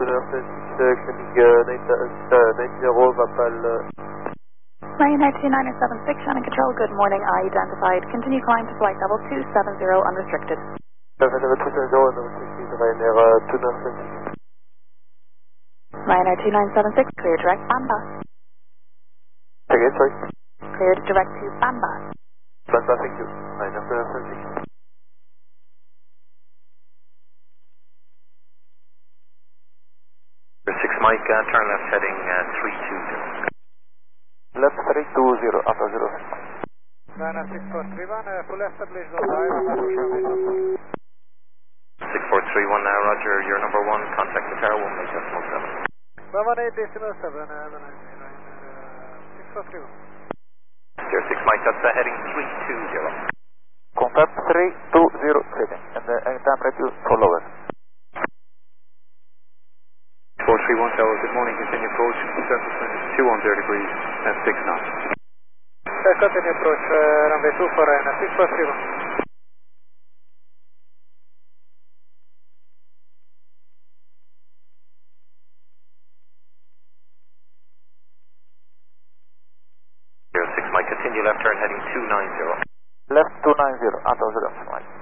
90 m'appelle. Ryanair 29076, Shannon Control, good morning, identified. Continue climb to flight level 270 unrestricted. 270 unrestricted, Ryanair 29076. Ryanair 2976, clear direct Bamba. Again, sorry? Cleared direct to Bamba. Bamba, thank you. Ryanair 29076. 6 Mike, turn left heading 320. Left 320, after 0. Ryanair 6431, full established on high, 6431 now, Roger, you're number 1, contact the tower, 18.7. 18.7, 6431. 06 Mike, that's heading 320. Confirm 320 heading, and the time review follower. 431 tower, good morning, continue approach, surface wind is 210 degrees and 6 knots. Continue approach, runway 2 for Ryanair 6431. Mike, continue left turn heading 290. Left 290, after 0, Mike.